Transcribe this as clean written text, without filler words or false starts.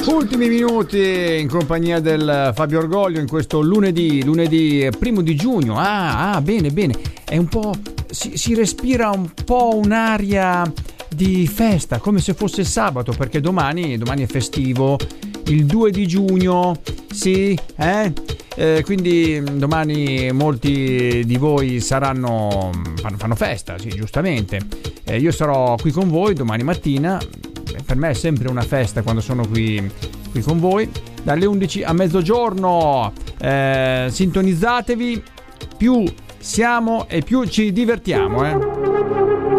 Ultimi minuti in compagnia del Fabio Orgoglio in questo lunedì 1 giugno. Bene, è un po', si respira un po' un'aria di festa, come se fosse sabato, perché domani è festivo, il 2 di giugno, sì, quindi domani molti di voi fanno festa, sì, giustamente. Io sarò qui con voi domani mattina. Per me è sempre una festa quando sono qui con voi, dalle 11 a mezzogiorno. Sintonizzatevi, più siamo e più ci divertiamo,